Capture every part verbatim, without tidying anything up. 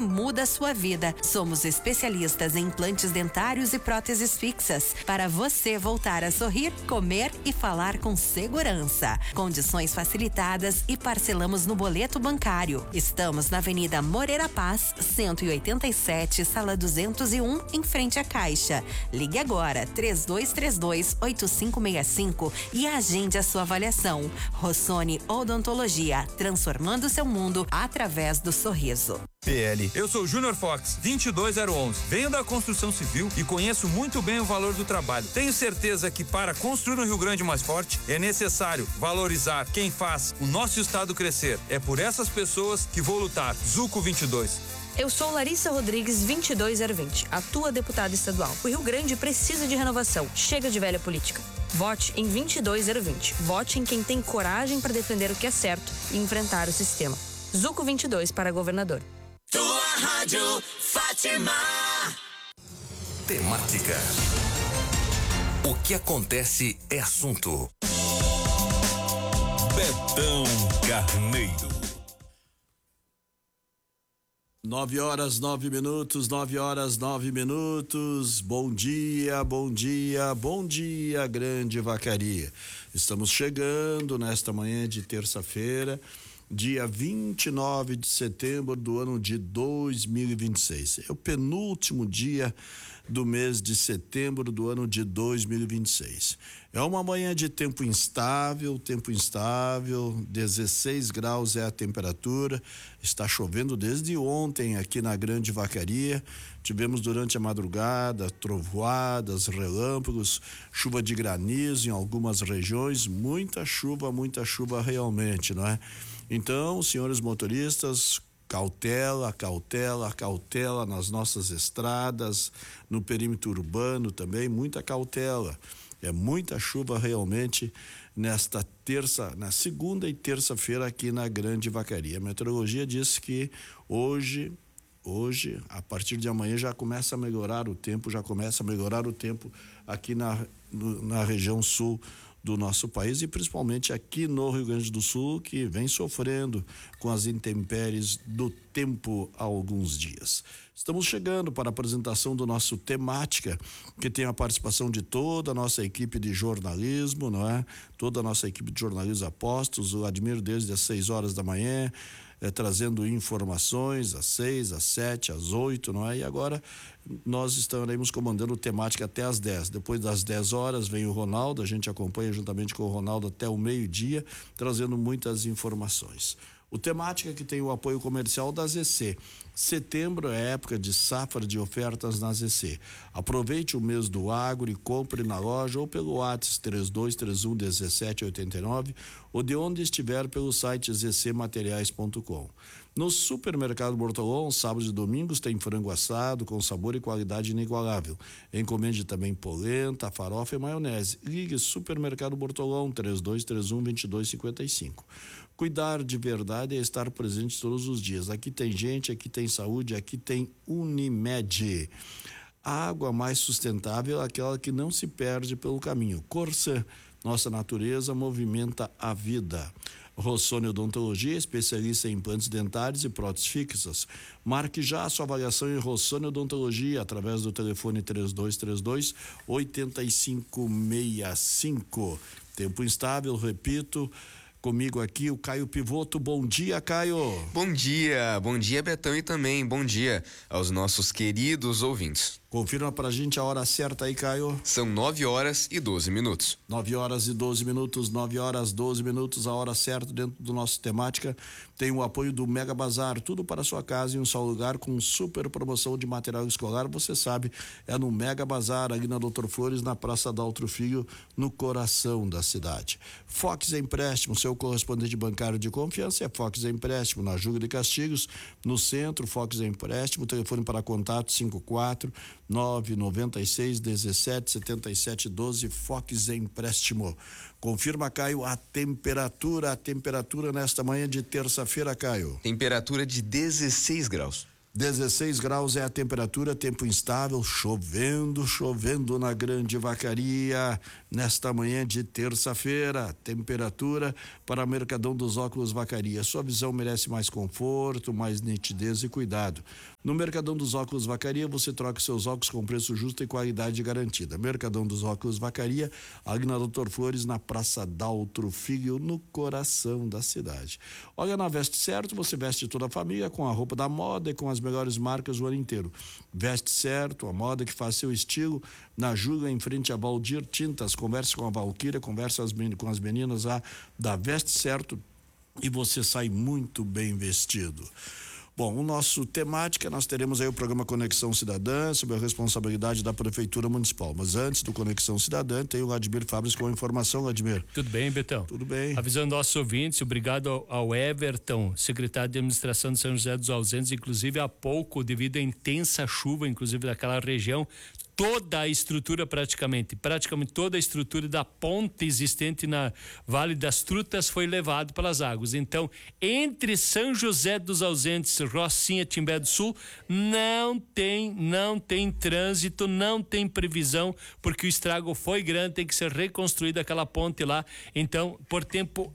muda a sua vida. Somos especialistas em implantes dentários e próteses fixas, para você voltar a sorrir, comer e falar com segurança. Condições facilitadas e parcelamos no boleto bancário. Estamos na Avenida Moreira Paz, cento e oitenta e sete, sala duzentos e um, em frente à Caixa. Ligue agora, três dois três dois, oito cinco seis cinco e agende a sua avaliação. Rossoni Odontologia, transformando seu mundo através do sorriso. P L. Eu sou Júnior Fox, vinte e dois zero onze. Venho da construção civil e conheço muito bem o valor do trabalho. Tenho certeza que para construir um Rio Grande mais forte é necessário valorizar quem faz o nosso estado crescer. É por essas pessoas que vou lutar. Zuco vinte e dois. Eu sou Larissa Rodrigues, vinte e dois zero vinte, a tua deputada estadual. O Rio Grande precisa de renovação. Chega de velha política. Vote em vinte e dois zero vinte. Vote em quem tem coragem para defender o que é certo e enfrentar o sistema. Zuco vinte e dois para governador. Tua rádio Fátima. Temática. O que acontece é assunto. Betão Carneiro. Nove horas, nove minutos, nove horas, nove minutos. Bom dia, bom dia, bom dia, Grande Vacaria. Estamos chegando nesta manhã de terça-feira, dia vinte e nove de setembro do ano de dois mil e vinte e seis. É o penúltimo dia do mês de setembro do ano de dois mil e vinte e seis. É uma manhã de tempo instável, tempo instável, dezesseis graus é a temperatura, está chovendo desde ontem aqui na Grande Vacaria. Tivemos durante a madrugada trovoadas, relâmpagos, chuva de granizo em algumas regiões, muita chuva, muita chuva realmente, não é? Então, senhores motoristas, cautela, cautela, cautela nas nossas estradas, no perímetro urbano também, muita cautela. É muita chuva realmente nesta terça, na segunda e terça-feira aqui na Grande Vacaria. A meteorologia diz que hoje, hoje, a partir de amanhã já começa a melhorar o tempo, já começa a melhorar o tempo aqui na, no, na região sul do nosso país e principalmente aqui no Rio Grande do Sul, que vem sofrendo com as intempéries do tempo há alguns dias. Estamos chegando para a apresentação do nosso Temática, que tem a participação de toda a nossa equipe de jornalismo, não é? Toda a nossa equipe de jornalismo apostos, o Admir desde as seis horas da manhã, é, trazendo informações às seis, às sete, às oito, não é? E agora nós estaremos comandando o Temática até às dez. Depois das dez horas vem o Ronaldo, a gente acompanha juntamente com o Ronaldo até o meio-dia, trazendo muitas informações. O Temática que tem o apoio comercial da Z C. Setembro é época de safra de ofertas na Z C. Aproveite o mês do agro e compre na loja ou pelo WhatsApp três dois três um, um sete oito nove ou de onde estiver pelo site z c materiais ponto com. No Supermercado Bortolom, sábados e domingos tem frango assado com sabor e qualidade inigualável. Encomende também polenta, farofa e maionese. Ligue Supermercado Bortolom três dois três um, dois dois cinco cinco. Cuidar de verdade é estar presente todos os dias. Aqui tem gente, aqui tem saúde, aqui tem Unimed. A água mais sustentável é aquela que não se perde pelo caminho. Corsã, nossa natureza movimenta a vida. Rossoni Odontologia, especialista em implantes dentários e próteses fixas. Marque já a sua avaliação em Rossoni Odontologia através do telefone três dois três dois, oito cinco seis cinco. Tempo instável, repito. Comigo aqui o Caio Pivoto. Bom dia, Caio. Bom dia, bom dia, Betão, e também bom dia aos nossos queridos ouvintes. Confirma pra gente a hora certa aí, Caio. São nove horas e doze minutos. Nove horas e doze minutos, nove horas, doze minutos, a hora certa dentro do nosso Temática. Tem o apoio do Mega Bazar, tudo para sua casa em um só lugar com super promoção de material escolar. Você sabe, é no Mega Bazar, ali na Doutor Flores, na Praça Daltro Filho, no coração da cidade. Fox Empréstimo, seu correspondente bancário de confiança é Fox Empréstimo, na Júlio de Castigos, no centro, Fox Empréstimo, telefone para contato cinco quatro nove nove seis um sete sete sete um dois, Fox Empréstimo. Confirma, Caio, a temperatura, a temperatura nesta manhã de terça-feira, Caio. Temperatura de dezesseis graus. dezesseis graus é a temperatura, tempo instável, chovendo, chovendo na Grande Vacaria, nesta manhã de terça-feira. Temperatura para Mercadão dos Óculos Vacaria. Sua visão merece mais conforto, mais nitidez e cuidado. No Mercadão dos Óculos Vacaria, você troca seus óculos com preço justo e qualidade garantida. Mercadão dos Óculos Vacaria, ali na Doutor Flores, na Praça Daltro Filho, no coração da cidade. Olha, na Veste Certo, você veste toda a família com a roupa da moda e com as melhores marcas o ano inteiro. Veste Certo, a moda que faz seu estilo, na Júlia, em frente a Valdir Tintas. Converse com a Valquíria, converse as, com as meninas lá da Veste Certo e você sai muito bem vestido. Bom, o nosso temática, nós teremos aí o programa Conexão Cidadã, sob a responsabilidade da Prefeitura Municipal. Mas antes do Conexão Cidadã, tem o Admir Fabris com a informação, Admir. Tudo bem, Betão? Tudo bem. Avisando nossos ouvintes, obrigado ao, ao Everton, secretário de Administração de São José dos Ausentes, inclusive há pouco, devido à intensa chuva, inclusive daquela região, toda a estrutura praticamente, praticamente toda a estrutura da ponte existente na Vale das Trutas foi levado pelas águas. Então, entre São José dos Ausentes, Rocinha, Timbé do Sul, não tem, não tem trânsito, não tem previsão, porque o estrago foi grande, tem que ser reconstruída aquela ponte lá. Então, por tempo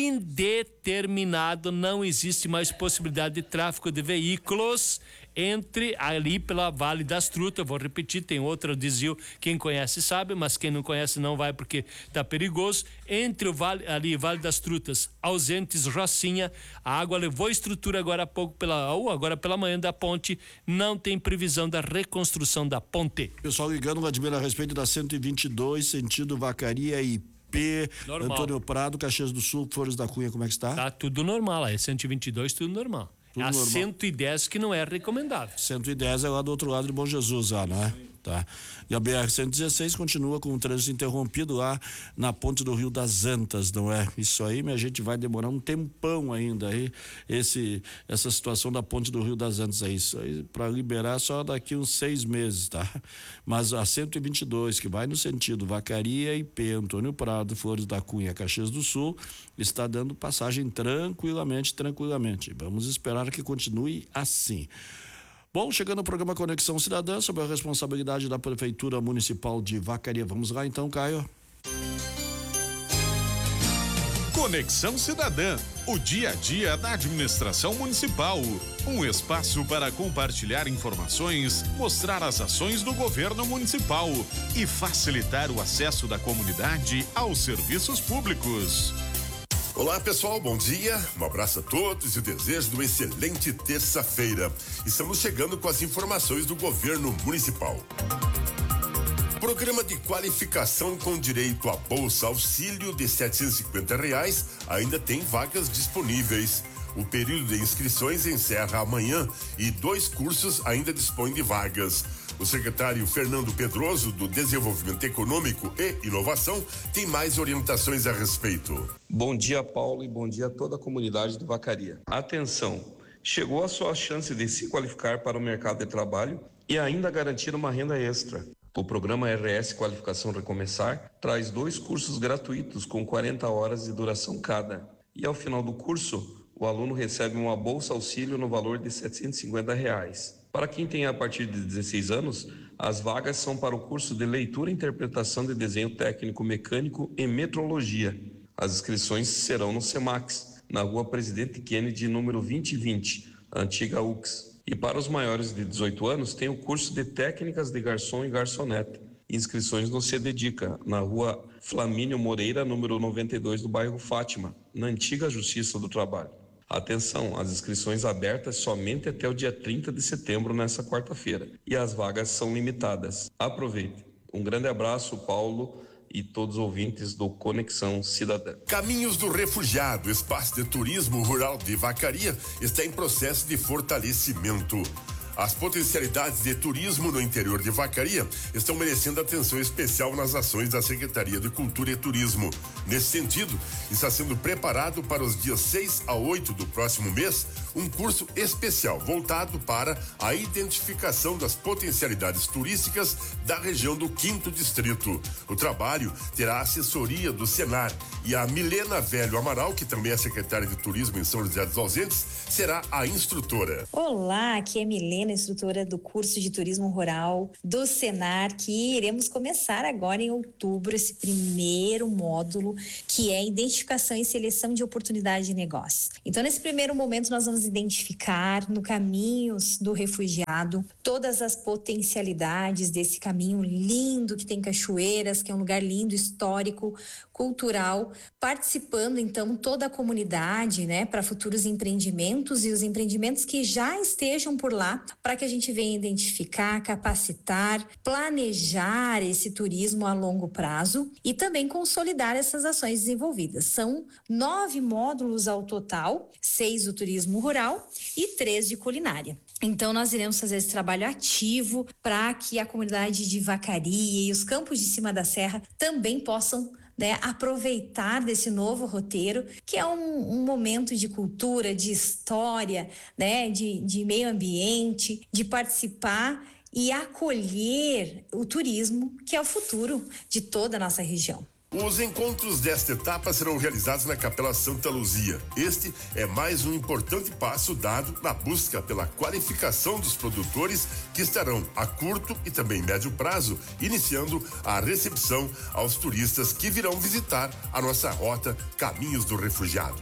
indeterminado, não existe mais possibilidade de tráfego de veículos entre ali pela Vale das Trutas. Vou repetir, tem outro desvio, quem conhece sabe, mas quem não conhece não vai porque tá perigoso. Entre o Vale, ali Vale das Trutas, Ausentes, Rocinha, a água levou a estrutura agora há pouco pela, ou agora pela manhã da ponte, não tem previsão da reconstrução da ponte. Pessoal ligando, Vladimir, a respeito da cento e vinte e dois, sentido Vacaria e P, normal. Antônio Prado, Caxias do Sul, Flores da Cunha, como é que está? Tá tudo normal, é cento e vinte e dois, tudo normal. Tudo a normal. cento e dez que não é recomendável. cento e dez é lá do outro lado de Bom Jesus, lá, não é? Tá. E a B R cento e dezesseis continua com o trânsito interrompido lá na ponte do Rio das Antas, não é? Isso aí, minha gente, vai demorar um tempão ainda aí, esse, essa situação da ponte do Rio das Antas aí. Isso aí, para liberar só daqui uns seis meses, tá? Mas a cento e vinte e dois, que vai no sentido Vacaria e P, Antônio Prado, Flores da Cunha, Caxias do Sul, está dando passagem tranquilamente, tranquilamente. Vamos esperar que continue assim. Bom, chegando ao programa Conexão Cidadã, sob a responsabilidade da Prefeitura Municipal de Vacaria. Vamos lá então, Caio. Conexão Cidadã, o dia a dia da administração municipal. Um espaço para compartilhar informações, mostrar as ações do governo municipal e facilitar o acesso da comunidade aos serviços públicos. Olá pessoal, bom dia, um abraço a todos e o desejo de uma excelente terça-feira. Estamos chegando com as informações do governo municipal. Programa de qualificação com direito a bolsa auxílio de setecentos e cinquenta reais ainda tem vagas disponíveis. O período de inscrições encerra amanhã e dois cursos ainda dispõem de vagas. O secretário Fernando Pedroso, do Desenvolvimento Econômico e Inovação, tem mais orientações a respeito. Bom dia, Paulo, e bom dia a toda a comunidade do Vacaria. Atenção, chegou a sua chance de se qualificar para o mercado de trabalho e ainda garantir uma renda extra. O programa R S Qualificação Recomeçar traz dois cursos gratuitos com quarenta horas de duração cada. E ao final do curso, o aluno recebe uma bolsa auxílio no valor de setecentos e cinquenta reais. Para quem tem a partir de dezesseis anos, as vagas são para o curso de Leitura e Interpretação de Desenho Técnico Mecânico e Metrologia. As inscrições serão no SEMAX, na Rua Presidente Kennedy, número vinte e vinte, antiga U X. E para os maiores de dezoito anos, tem o curso de Técnicas de Garçom e Garçonete. Inscrições no CEDEDICA, na Rua Flamínio Moreira, número noventa e dois, do bairro Fátima, na antiga Justiça do Trabalho. Atenção, as inscrições abertas somente até o dia trinta de setembro, nessa quarta-feira, e as vagas são limitadas. Aproveite. Um grande abraço, Paulo, e todos os ouvintes do Conexão Cidadã. Caminhos do Refugiado, espaço de turismo rural de Vacaria, está em processo de fortalecimento. As potencialidades de turismo no interior de Vacaria estão merecendo atenção especial nas ações da Secretaria de Cultura e Turismo. Nesse sentido, está sendo preparado para os dias seis a oito do próximo mês um curso especial voltado para a identificação das potencialidades turísticas da região do Quinto Distrito. O trabalho terá a assessoria do Senar e a Milena Velho Amaral, que também é secretária de Turismo em São José dos Ausentes, será a instrutora. Olá, aqui é Milena, instrutora do curso de Turismo Rural do Senar, que iremos começar agora em outubro esse primeiro módulo, que é Identificação e Seleção de Oportunidade de Negócio. Então, nesse primeiro momento, nós vamos vamos identificar no caminho do refugiado todas as potencialidades desse caminho lindo que tem cachoeiras, que é um lugar lindo, histórico, cultural, participando então toda a comunidade, né, para futuros empreendimentos e os empreendimentos que já estejam por lá, para que a gente venha identificar, capacitar, planejar esse turismo a longo prazo e também consolidar essas ações desenvolvidas. São nove módulos ao total, seis do turismo rural e três de culinária. Então, nós iremos fazer esse trabalho ativo para que a comunidade de Vacaria e os campos de cima da serra também possam, né, aproveitar desse novo roteiro, que é um, um momento de cultura, de história, né, de, de meio ambiente, de participar e acolher o turismo, que é o futuro de toda a nossa região. Os encontros desta etapa serão realizados na Capela Santa Luzia. Este é mais um importante passo dado na busca pela qualificação dos produtores que estarão a curto e também médio prazo iniciando a recepção aos turistas que virão visitar a nossa rota Caminhos do Refugiado.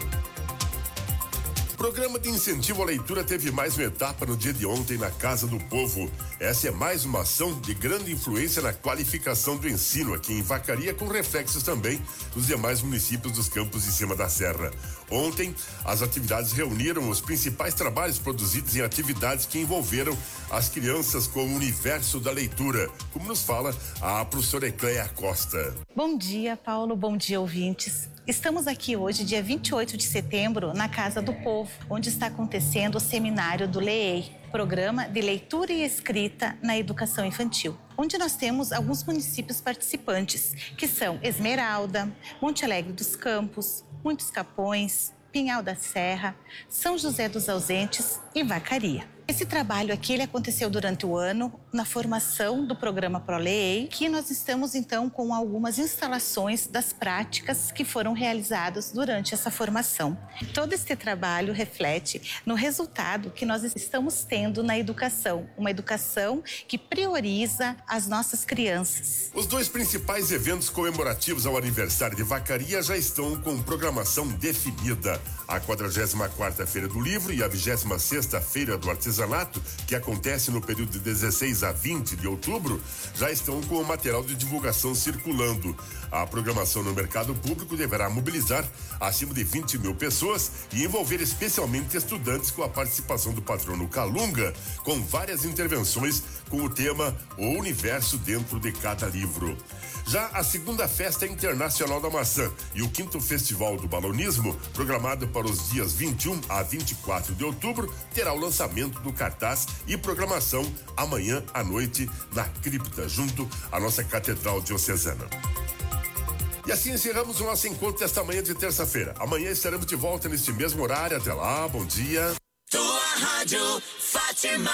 O programa de incentivo à leitura teve mais uma etapa no dia de ontem na Casa do Povo. Essa é mais uma ação de grande influência na qualificação do ensino aqui em Vacaria, com reflexos também nos demais municípios dos campos de cima da serra. Ontem, as atividades reuniram os principais trabalhos produzidos em atividades que envolveram as crianças com o universo da leitura, como nos fala a professora Ecleia Costa. Bom dia, Paulo. Bom dia, ouvintes. Estamos aqui hoje, dia vinte e oito de setembro, na Casa do Povo, onde está acontecendo o seminário do LEEI, Programa de Leitura e Escrita na Educação Infantil, onde nós temos alguns municípios participantes, que são Esmeralda, Monte Alegre dos Campos, Muitos Capões, Pinhal da Serra, São José dos Ausentes e Vacaria. Esse trabalho aqui ele aconteceu durante o ano na formação do programa ProLEEI, que nós estamos então com algumas instalações das práticas que foram realizadas durante essa formação. Todo este trabalho reflete no resultado que nós estamos tendo na educação, uma educação que prioriza as nossas crianças. Os dois principais eventos comemorativos ao aniversário de Vacaria já estão com programação definida. A quadragésima quarta Feira do Livro e a vigésima sexta Feira do Artesanato, que acontece no período de dezesseis a vinte de outubro, já estão com o material de divulgação circulando. A programação no mercado público deverá mobilizar acima de vinte mil pessoas e envolver especialmente estudantes, com a participação do patrono Calunga, com várias intervenções com o tema O Universo Dentro de Cada Livro. Já a segunda Festa Internacional da Maçã e o quinto Festival do Balonismo, programado para os dias vinte e um a vinte e quatro de outubro, terá o lançamento do cartaz e programação amanhã à noite na cripta, junto à nossa Catedral Diocesana. E assim encerramos o nosso encontro desta manhã de terça-feira. Amanhã estaremos de volta neste mesmo horário. Até lá, bom dia. Tua Rádio Fátima.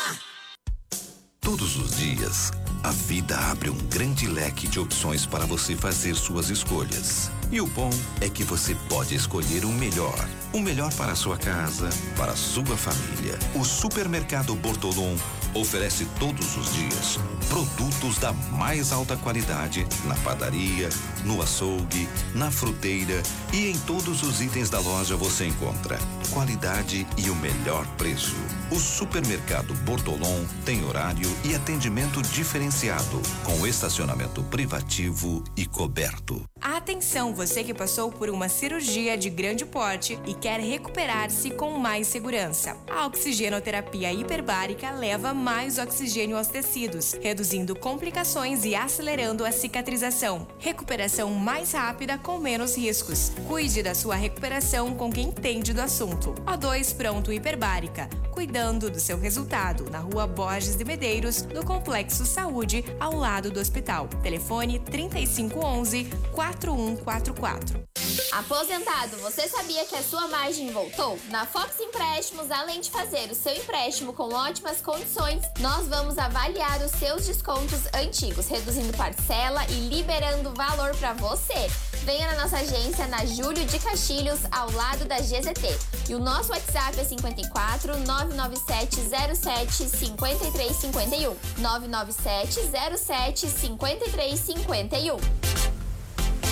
Todos os dias, a vida abre um grande leque de opções para você fazer suas escolhas. E o bom é que você pode escolher o melhor. O melhor para a sua casa, para a sua família. O Supermercado Bortolom oferece todos os dias produtos da mais alta qualidade na padaria, no açougue, na fruteira e em todos os itens da loja você encontra qualidade e o melhor preço. O Supermercado Bortolom tem horário e atendimento diferenciado, com estacionamento privativo e coberto. Atenção, você que passou por uma cirurgia de grande porte e quer recuperar-se com mais segurança. A oxigenoterapia hiperbárica leva mais oxigênio aos tecidos, reduzindo complicações e acelerando a cicatrização. Recuperação mais rápida com menos riscos. Cuide da sua recuperação com quem entende do assunto. O dois Pronto Hiperbárica, cuidando do seu resultado, na Rua Borges de Medeiros, no Complexo Saúde, ao lado do hospital. Telefone trinta e cinco onze, quatro um quatro quatro. Aposentado, você sabia que a sua margem voltou? Na Fox Empréstimos, além de fazer o seu empréstimo com ótimas condições, nós vamos avaliar os seus descontos antigos, reduzindo parcela e liberando valor para você. Venha na nossa agência na Júlio de Castilhos, ao lado da G Z T. E o nosso WhatsApp é cinco quatro, nove nove sete, zero sete, cinco três cinco um. nove nove sete, zero sete, cinco três cinco um.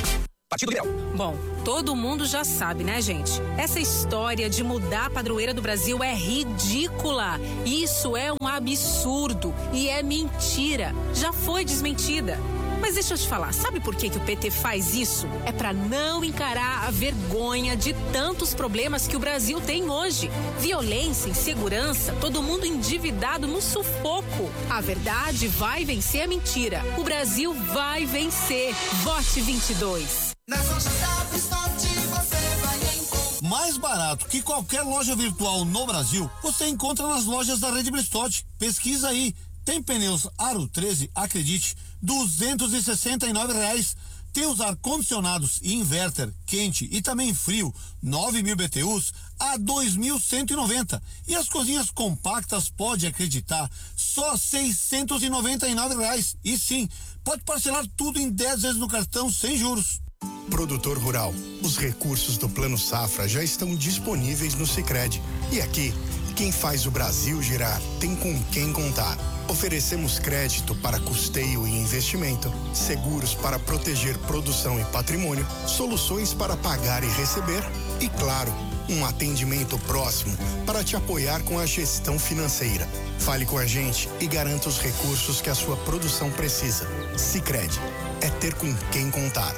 Partido Liberal. Bom, todo mundo já sabe, né, gente? Essa história de mudar a padroeira do Brasil é ridícula. Isso é um absurdo e é mentira. Já foi desmentida. Mas deixa eu te falar, sabe por que, que o P T faz isso? É para não encarar a vergonha de tantos problemas que o Brasil tem hoje. Violência, insegurança, todo mundo endividado no sufoco. A verdade vai vencer a mentira. O Brasil vai vencer. Vote vinte e dois. Nas lojas da Bristote você vai encontrar. Mais barato que qualquer loja virtual no Brasil, você encontra nas lojas da Rede Bristote. Pesquisa aí. Tem pneus Aro treze, acredite, duzentos e sessenta e nove reais. Tem os ar-condicionados e inverter quente e também frio, nove mil B T Us a dois mil cento e noventa. E as cozinhas compactas, pode acreditar, só seiscentos e noventa e nove reais. E sim, pode parcelar tudo em dez vezes no cartão sem juros. Produtor rural, os recursos do Plano Safra já estão disponíveis no Sicredi. E aqui, quem faz o Brasil girar tem com quem contar. Oferecemos crédito para custeio e investimento, seguros para proteger produção e patrimônio, soluções para pagar e receber e, claro, um atendimento próximo para te apoiar com a gestão financeira. Fale com a gente e garanta os recursos que a sua produção precisa. Sicredi, é ter com quem contar.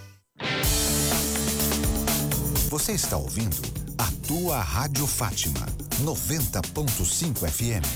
Você está ouvindo a tua Rádio Fátima, noventa ponto cinco F M.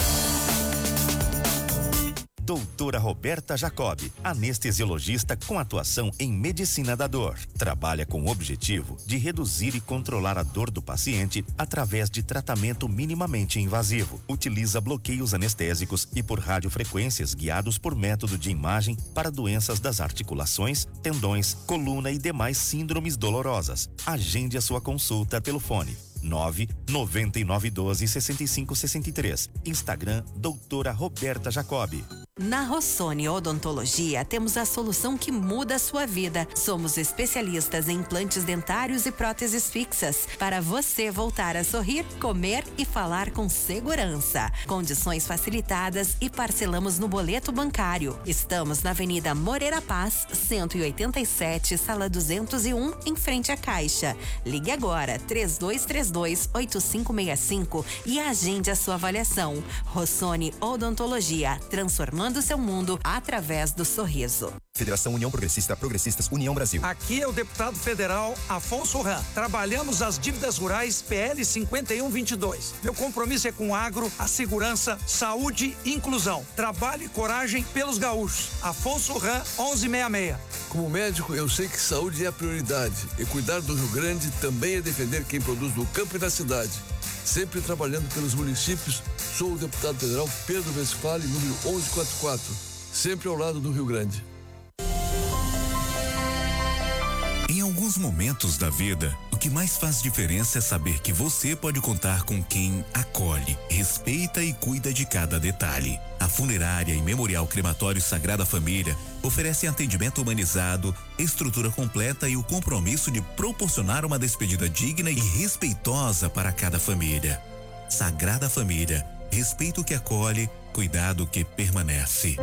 Doutora Roberta Jacob, anestesiologista com atuação em medicina da dor. Trabalha com o objetivo de reduzir e controlar a dor do paciente através de tratamento minimamente invasivo. Utiliza bloqueios anestésicos e por radiofrequências guiados por método de imagem para doenças das articulações, tendões, coluna e demais síndromes dolorosas. Agende a sua consulta pelo fone nove nove nove um dois seis cinco seis três. Instagram, doutora Roberta Jacob. Na Rossoni Odontologia, temos a solução que muda a sua vida. Somos especialistas em implantes dentários e próteses fixas, para você voltar a sorrir, comer e falar com segurança. Condições facilitadas e parcelamos no boleto bancário. Estamos na Avenida Moreira Paz, cento e oitenta e sete, sala duzentos e um, em frente à Caixa. Ligue agora, três dois três dois, oito cinco seis cinco e agende a sua avaliação. Rossoni Odontologia, transformando do seu mundo através do sorriso. Federação União Progressista, Progressistas União Brasil. Aqui é o deputado federal Afonso Ram. Trabalhamos as dívidas rurais P L cinquenta e um vinte e dois. Meu compromisso é com o agro, a segurança, saúde e inclusão. Trabalho e coragem pelos gaúchos. Afonso Ram, onze sessenta e seis. Como médico, eu sei que saúde é a prioridade. E cuidar do Rio Grande também é defender quem produz no campo e na cidade. Sempre trabalhando pelos municípios, sou o deputado federal Pedro Westphalen, número onze quarenta e quatro, sempre ao lado do Rio Grande. Em alguns momentos da vida, o que mais faz diferença é saber que você pode contar com quem acolhe, respeita e cuida de cada detalhe. A Funerária e Memorial Crematório Sagrada Família oferecem atendimento humanizado, estrutura completa e o compromisso de proporcionar uma despedida digna e respeitosa para cada família. Sagrada Família, respeito que acolhe, cuidado que permanece.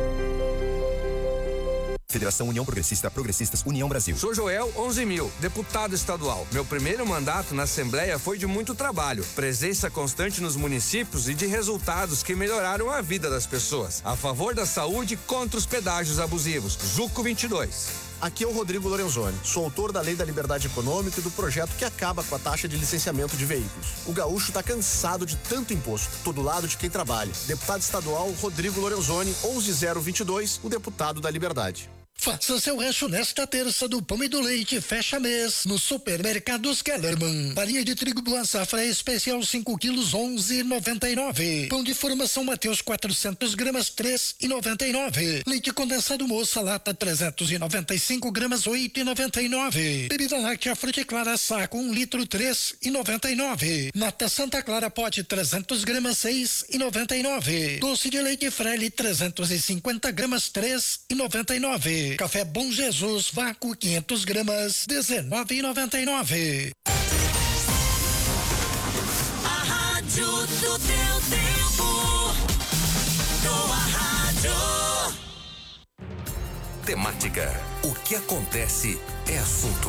Federação União Progressista, Progressistas União Brasil. Sou Joel onze mil, deputado estadual. Meu primeiro mandato na Assembleia foi de muito trabalho, presença constante nos municípios e de resultados que melhoraram a vida das pessoas. A favor da saúde contra os pedágios abusivos. Zuco vinte e dois. Aqui é o Rodrigo Lorenzoni, sou autor da Lei da Liberdade Econômica e do projeto que acaba com a taxa de licenciamento de veículos. O gaúcho está cansado de tanto imposto, todo lado de quem trabalha. Deputado estadual Rodrigo Lorenzoni, onze zero vinte e dois, o deputado da Liberdade. Faça seu rancho nesta terça do pão e do leite, fecha mês, no Supermercados Kellerman. Farinha de trigo Boa Safra especial cinco quilos, onze reais e noventa e nove centavos. Pão de formação Mateus quatrocentas gramas, três reais e noventa e nove centavos. Leite condensado Moça lata trezentos e noventa e cinco gramas, oito reais e noventa e nove centavos. Bebida láctea Fruticlara saco um litro, três reais e noventa e nove centavos. Nata Santa Clara pote trezentas gramas, seis reais e noventa e nove centavos. Doce de leite Frele trezentas e cinquenta gramas, três reais e noventa e nove centavos. Café Bom Jesus, vácuo quinhentas gramas, dezenove reais e noventa e nove centavos. A rádio do teu tempo. Tua rádio. Temática. O que acontece é assunto.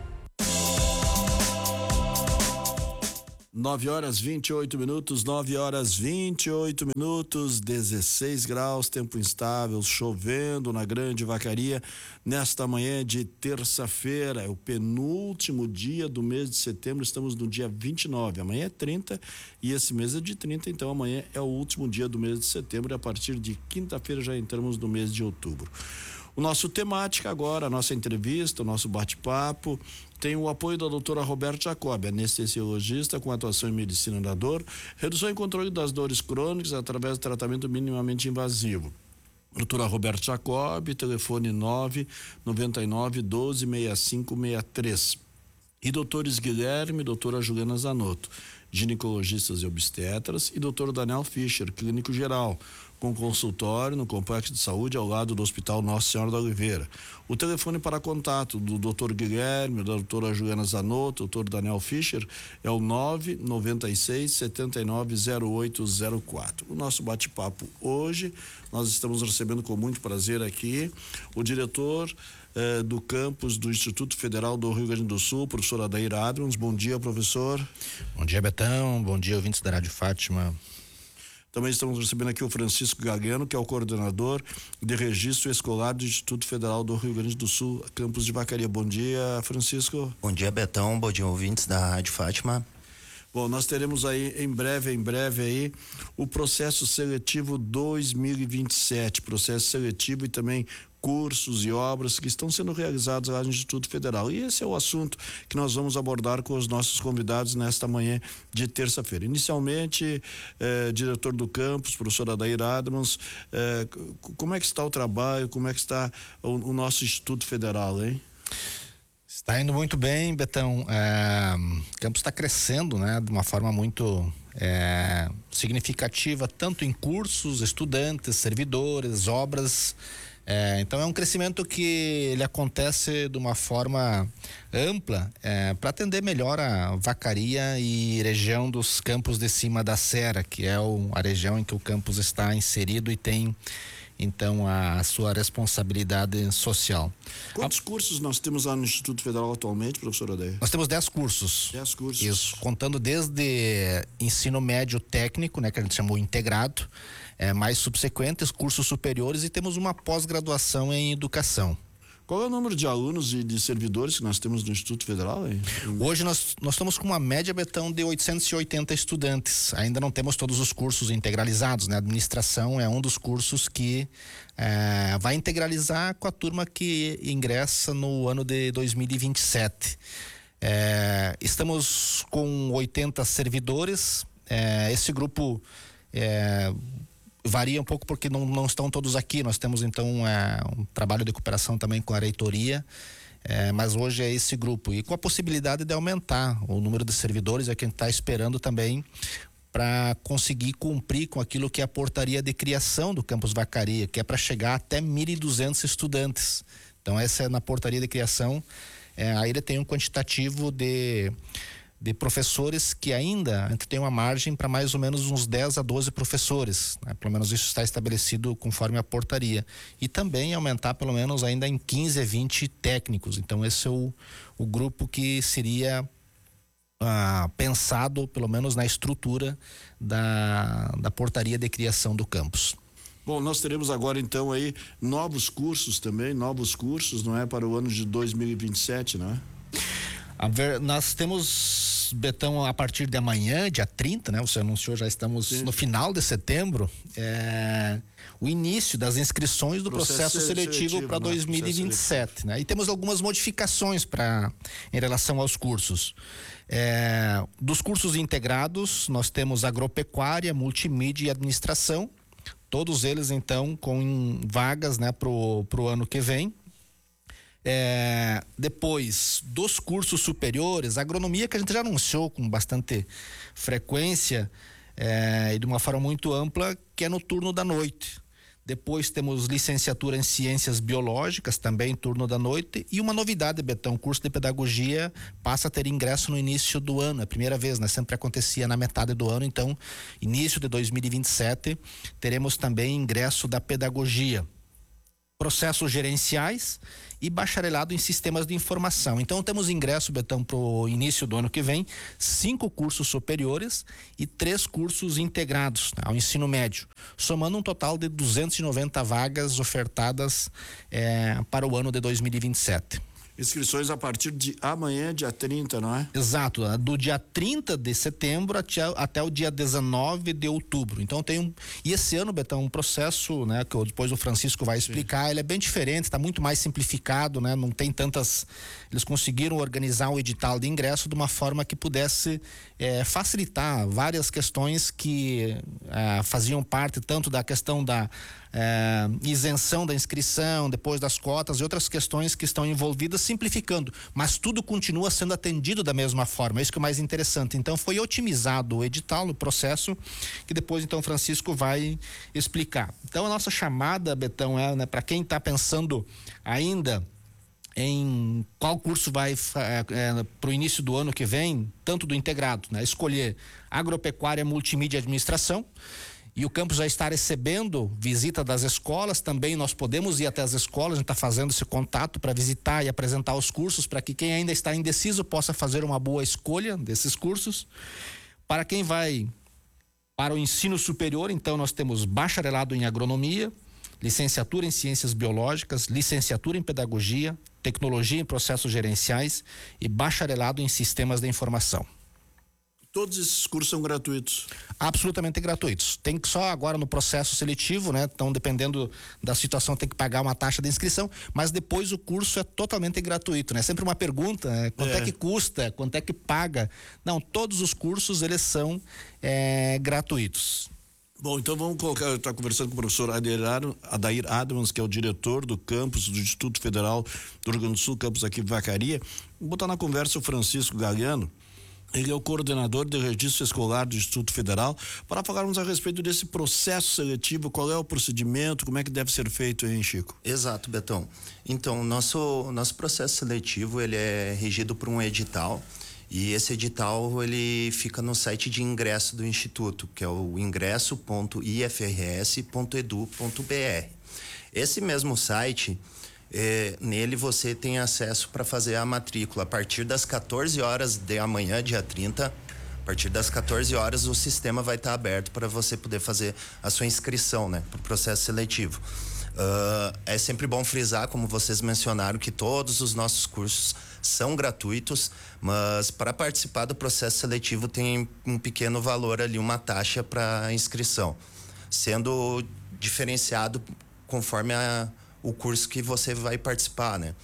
nove horas vinte e oito minutos, nove horas vinte e oito minutos, dezesseis graus, tempo instável, chovendo na Grande Vacaria, nesta manhã de terça-feira, é o penúltimo dia do mês de setembro, estamos no dia vinte e nove, amanhã é trinta e esse mês é de trinta, então amanhã é o último dia do mês de setembro e a partir de quinta-feira já entramos no mês de outubro. O nosso temática agora, a nossa entrevista, o nosso bate-papo, tem o apoio da doutora Roberta Jacob, anestesiologista com atuação em medicina da dor, redução e controle das dores crônicas através do tratamento minimamente invasivo. Doutora Roberta Jacob, telefone nove nove nove doze sessenta e cinco sessenta e três. E doutores Guilherme e doutora Juliana Zanotto, ginecologistas e obstetras, e doutor Daniel Fischer, clínico geral, com consultório no Complexo de Saúde ao lado do Hospital Nossa Senhora da Oliveira. O telefone para contato do doutor Guilherme, da doutora Juliana Zanotto, doutor Daniel Fischer, é o nove nove seis, sete nove zero oito zero quatro. O nosso bate-papo hoje, nós estamos recebendo com muito prazer aqui o diretor eh, do campus do Instituto Federal do Rio Grande do Sul, professor Adair Adams. Bom dia, professor. Bom dia, Betão. Bom dia, ouvintes da Rádio Fátima. Também estamos recebendo aqui o Francisco Gagano, que é o coordenador de registro escolar do Instituto Federal do Rio Grande do Sul, campus de Vacaria. Bom dia, Francisco. Bom dia, Betão. Bom dia, ouvintes da Rádio Fátima. Bom, nós teremos aí em breve, em breve aí, o processo seletivo dois mil e vinte e sete, processo seletivo e também cursos e obras que estão sendo realizados lá no Instituto Federal. E esse é o assunto que nós vamos abordar com os nossos convidados nesta manhã de terça-feira. Inicialmente, eh, diretor do campus, professor Adair Adams, eh, como é que está o trabalho, como é que está o, o nosso Instituto Federal, hein? Está indo muito bem, Betão. É, o campus está crescendo, né, de uma forma muito é, significativa, tanto em cursos, estudantes, servidores, obras. É, então é um crescimento que ele acontece de uma forma ampla é, para atender melhor a Vacaria e região dos campos de cima da Serra, que é o, a região em que o campus está inserido e tem então a, a sua responsabilidade social. Quantos a, cursos nós temos lá no Instituto Federal atualmente, professor Adair? Nós temos dez cursos. Dez cursos. Isso, contando desde ensino médio técnico, né, que a gente chamou integrado, é, mais subsequentes, cursos superiores, e temos uma pós-graduação em educação. Qual é o número de alunos e de servidores que nós temos no Instituto Federal? Hein? Hoje nós, nós estamos com uma média, Betão, de oitocentos e oitenta estudantes. Ainda não temos todos os cursos integralizados, né? A administração é um dos cursos que é, vai integralizar com a turma que ingressa no ano de dois mil e vinte e sete. É, estamos com oitenta servidores. É, esse grupo é, varia um pouco porque não, não estão todos aqui. Nós temos então é, um trabalho de cooperação também com a reitoria, é, mas hoje é esse grupo, e com a possibilidade de aumentar o número de servidores, é que a gente está esperando também para conseguir cumprir com aquilo que é a portaria de criação do campus Vacaria, que é para chegar até mil e duzentos estudantes. Então essa é na portaria de criação. É, aí ele tem um quantitativo de de professores que ainda a gente tem uma margem para mais ou menos uns dez a doze professores, né? Pelo menos isso está estabelecido conforme a portaria, e também aumentar pelo menos ainda em quinze a vinte técnicos. Então esse é o, o grupo que seria ah, pensado pelo menos na estrutura da, da portaria de criação do campus. Bom, nós teremos agora então aí novos cursos também, novos cursos, não é, para o ano de dois mil e vinte e sete, não é? A ver, nós temos, Betão, a partir de amanhã, dia trinta, né? Você anunciou, já estamos Sim. no final de setembro, é, o início das inscrições do processo, processo seletivo, seletivo para dois mil e vinte e sete, né? E temos algumas modificações para em relação aos cursos. É, dos cursos integrados, nós temos agropecuária, multimídia e administração, todos eles então com vagas, né, pro, pro ano que vem. É, depois dos cursos superiores, agronomia, que a gente já anunciou com bastante frequência é, e de uma forma muito ampla, que é no turno da noite. Depois temos licenciatura em ciências biológicas, também turno da noite, e uma novidade, Betão, curso de pedagogia passa a ter ingresso no início do ano, é a primeira vez, né? Sempre acontecia na metade do ano, então início de dois mil e vinte e sete teremos também ingresso da pedagogia. processos gerenciais e bacharelado em sistemas de informação. Então temos ingresso, Betão, para o início do ano que vem, cinco cursos superiores e três cursos integrados, né, ao ensino médio, somando um total de duzentas e noventa vagas ofertadas eh, para o ano de dois mil e vinte e sete. Inscrições a partir de amanhã, dia trinta, não é? Exato, do dia trinta de setembro até, até o dia dezenove de outubro. Então tem um. E esse ano, Betão, um processo, né, que depois o Francisco vai explicar, Sim. ele é bem diferente, está muito mais simplificado, né? Não tem tantas. Eles conseguiram organizar o edital de ingresso de uma forma que pudesse é, facilitar várias questões que é, faziam parte tanto da questão da É, isenção da inscrição, depois das cotas e outras questões que estão envolvidas, simplificando, mas tudo continua sendo atendido da mesma forma, é isso que é mais interessante. Então foi otimizado o edital no processo, que depois então o Francisco vai explicar. Então a nossa chamada, Betão, é, né, para quem está pensando ainda em qual curso vai é, é, para o início do ano que vem, tanto do integrado, né, escolher agropecuária, multimídia e administração. E o campus já está recebendo visita das escolas, também nós podemos ir até as escolas, a gente está fazendo esse contato para visitar e apresentar os cursos, para que quem ainda está indeciso possa fazer uma boa escolha desses cursos. Para quem vai para o ensino superior, então nós temos bacharelado em agronomia, licenciatura em ciências biológicas, licenciatura em pedagogia, tecnologia em processos gerenciais e bacharelado em sistemas de informação. Todos esses cursos são gratuitos? Absolutamente gratuitos. Tem que só agora no processo seletivo, né? Então, dependendo da situação, tem que pagar uma taxa de inscrição, mas depois o curso é totalmente gratuito, né? Sempre uma pergunta, né? Quanto é. é que custa? Quanto é que paga? Não, todos os cursos, eles são é, gratuitos. Bom, então vamos colocar, eu estou conversando com o professor Adair Adams, que é o diretor do campus do Instituto Federal do Rio Grande do Sul, campus aqui de Vacaria. Vou botar na conversa o Francisco Galiano. Ele é o coordenador de registro escolar do Instituto Federal, para falarmos a respeito desse processo seletivo, qual é o procedimento, como é que deve ser feito, hein, Chico? Exato, Betão. Então, nosso nosso processo seletivo, ele é regido por um edital, e esse edital, ele fica no site de ingresso do Instituto, que é o ingresso ponto i f r s ponto e d u ponto b r. Esse mesmo site, É, nele você tem acesso para fazer a matrícula a partir das quatorze horas de amanhã, dia trinta. A partir das quatorze horas o sistema vai estar tá aberto para você poder fazer a sua inscrição, né, para o processo seletivo. Uh, é sempre bom frisar, como vocês mencionaram, que todos os nossos cursos são gratuitos, mas para participar do processo seletivo tem um pequeno valor ali, uma taxa para inscrição, sendo diferenciado conforme a o curso que você vai participar, né?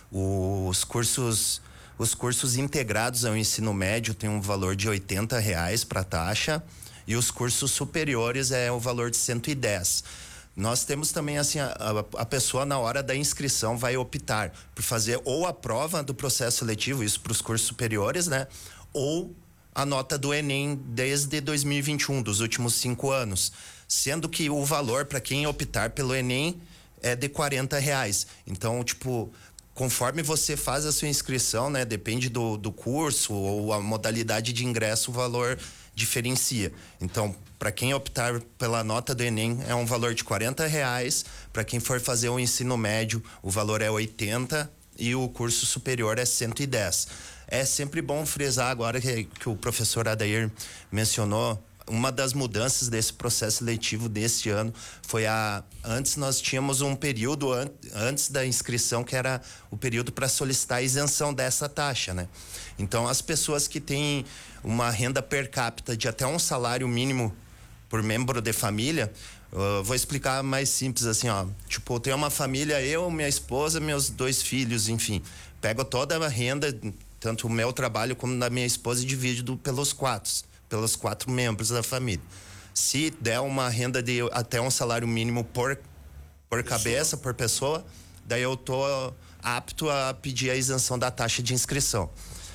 Os cursos, os cursos integrados ao ensino médio tem um valor de oitenta reais para taxa, e os cursos superiores é o valor de cento e dez. Nós temos também assim, a, a pessoa na hora da inscrição vai optar por fazer ou a prova do processo seletivo, isso para os cursos superiores, né? Ou a nota do Enem desde dois mil e vinte e um, dos últimos cinco anos, sendo que o valor para quem optar pelo Enem é de quarenta reais. Então, tipo, conforme você faz a sua inscrição, né? Depende do, do curso ou a modalidade de ingresso, o valor diferencia. Então, para quem optar pela nota do Enem, é um valor de quarenta reais. Para quem for fazer o ensino médio, o valor é oitenta e o curso superior é cento e dez. É sempre bom frisar agora que, que o professor Adair mencionou. Uma das mudanças desse processo seletivo deste ano foi a... Antes nós tínhamos um período an, antes da inscrição, que era o período para solicitar a isenção dessa taxa, né? Então, as pessoas que têm uma renda per capita de até um salário mínimo por membro de família, uh, vou explicar mais simples assim, ó. Tipo, eu tenho uma família, eu, minha esposa, meus dois filhos, enfim. Pego toda a renda, tanto o meu trabalho como da minha esposa, e divido pelos quatro. pelos quatro membros da família. Se der uma renda de até um salário mínimo por, por cabeça, por pessoa, daí eu tô apto a pedir a isenção da taxa de inscrição.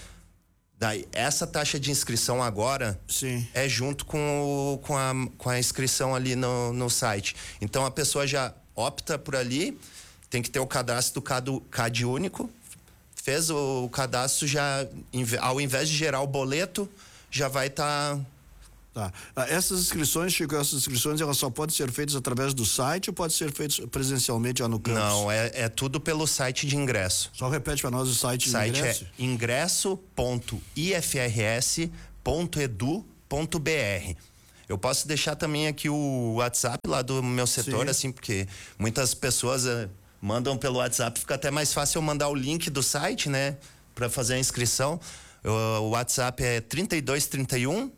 Daí, essa taxa de inscrição agora Sim. é junto com, o, com, a, com a inscrição ali no, no site. Então, a pessoa já opta por ali, tem que ter o cadastro do CAD único, fez o cadastro, já, ao invés de gerar o boleto, já vai estar tá Tá. Essas inscrições, Chico, essas inscrições elas só podem ser feitas através do site ou pode ser feitas presencialmente já no campus? Não, é, é tudo pelo site de ingresso. Só repete para nós o site de site ingresso. É ingresso ponto i f r s ponto e d u ponto b r. Eu posso deixar também aqui o WhatsApp lá do meu setor, Sim. assim, porque muitas pessoas uh, mandam pelo WhatsApp, fica até mais fácil eu mandar o link do site, né, para fazer a inscrição. O, o WhatsApp é trinta e dois, trinta e um,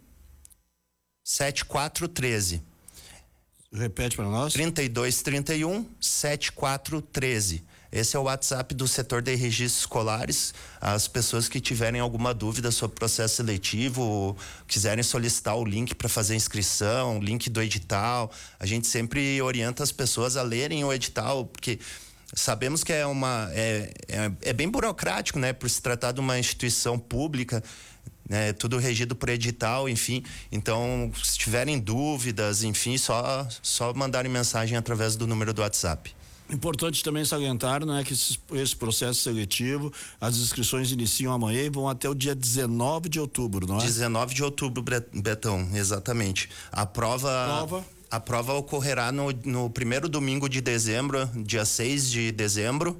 setenta e quatro treze. Repete para nós. trinta e dois, trinta e um, setenta e quatro treze. Esse é o WhatsApp do setor de registros escolares. As pessoas que tiverem alguma dúvida sobre o processo seletivo, quiserem solicitar o link para fazer a inscrição, link do edital, a gente sempre orienta as pessoas a lerem o edital, porque sabemos que é uma é, é, é bem burocrático, né, por se tratar de uma instituição pública, né, tudo regido por edital, enfim. Então, se tiverem dúvidas, enfim, só só mandarem mensagem através do número do WhatsApp. Importante também salientar, né, que esse, esse processo seletivo, as inscrições iniciam amanhã e vão até o dia dezenove de outubro, não é? dezenove de outubro, Betão, exatamente. A prova, prova. A prova ocorrerá no, no primeiro domingo de dezembro, dia seis de dezembro.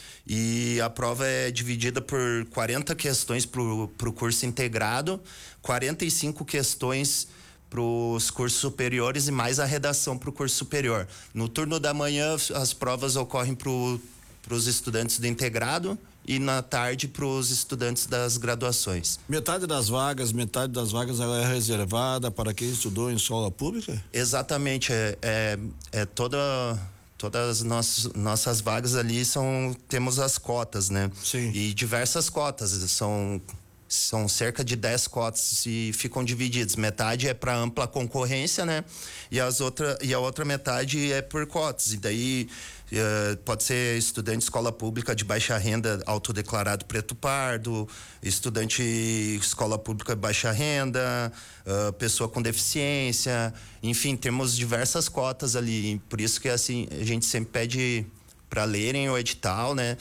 E a prova é dividida por quarenta questões para o curso integrado, quarenta e cinco questões para os cursos superiores e mais a redação para o curso superior. No turno da manhã, as provas ocorrem para os estudantes do integrado e na tarde para os estudantes das graduações. Metade das vagas, metade das vagas ela é reservada para quem estudou em escola pública? Exatamente, é, é, é toda... Todas as nossas, nossas vagas ali são, temos as cotas, né? Sim. E diversas cotas, são, são cerca de dez cotas e ficam divididas. Metade é para ampla concorrência, né? E, as outra, e a outra metade é por cotas. E daí uh, pode ser estudante de escola pública de baixa renda autodeclarado preto pardo, estudante de escola pública de baixa renda, uh, pessoa com deficiência, enfim, temos diversas cotas ali. Por isso que assim a gente sempre pede para lerem o edital, né?